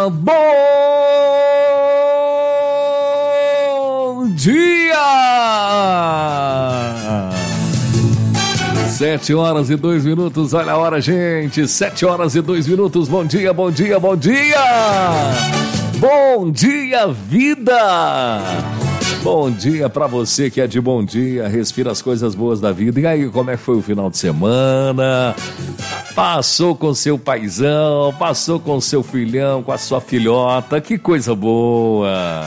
bom dia! 7h02, olha a hora, gente, 7h02, bom dia, bom dia, bom dia! Bom dia, vida! Bom dia pra você que é de bom dia, respira as coisas boas da vida. E aí, como é que foi o final de semana? Passou com seu paizão, passou com seu filhão, com a sua filhota, que coisa boa!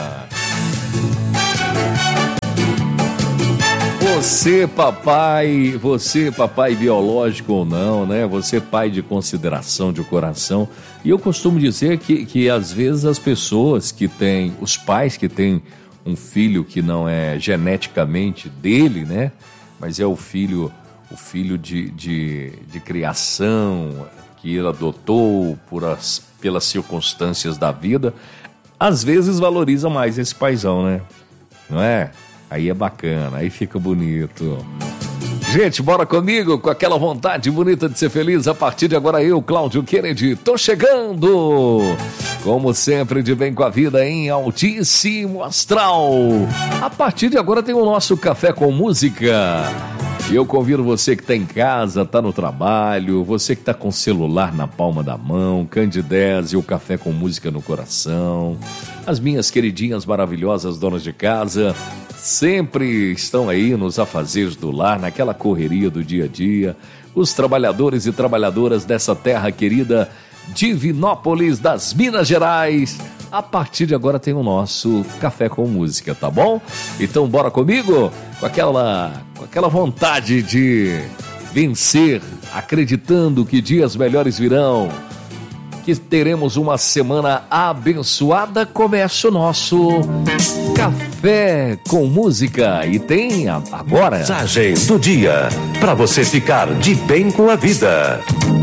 Você papai biológico ou não, né? Você pai de consideração, de coração. E eu costumo dizer que às vezes as pessoas que têm, os pais que têm um filho que não é geneticamente dele, né? Mas é o filho de criação que ele adotou pelas circunstâncias da vida, às vezes valoriza mais esse paizão, né? Não é? Aí é bacana, aí fica bonito. Gente, bora comigo com aquela vontade bonita de ser feliz. A partir de agora eu, Cláudio Kennedy, tô chegando! Como sempre, de bem com a vida em altíssimo astral. A partir de agora tem o nosso Café com Música. E eu convido você que está em casa, está no trabalho, você que está com o celular na palma da mão, Candidez e o Café com Música no coração. As minhas queridinhas maravilhosas donas de casa sempre estão aí nos afazeres do lar, naquela correria do dia a dia. Os trabalhadores e trabalhadoras dessa terra querida, Divinópolis das Minas Gerais. A partir de agora tem o nosso Café com Música, tá bom? Então bora comigo com aquela vontade de vencer, acreditando que dias melhores virão, que teremos uma semana abençoada. Começa o nosso Café com Música e tem agora mensagem do dia para você ficar de bem com a vida.